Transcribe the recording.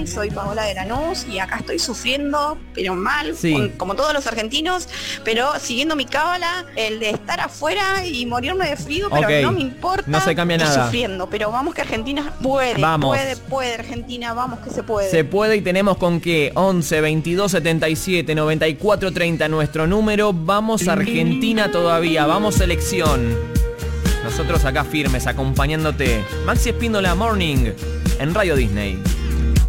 Disney, soy Paola de Lanús y acá estoy sufriendo, pero mal, como todos los argentinos, pero siguiendo mi cábala, el de estar afuera y morirme de frío, pero no me importa. No se cambia nada. Sufriendo, pero vamos que Argentina puede, puede Argentina, vamos que se puede. Se puede y tenemos con qué. 11 22 77 94 30 nuestro número. Vamos a Argentina todavía, vamos selección. Nosotros acá firmes, acompañándote. Maxi Espíndola Morning en Radio Disney.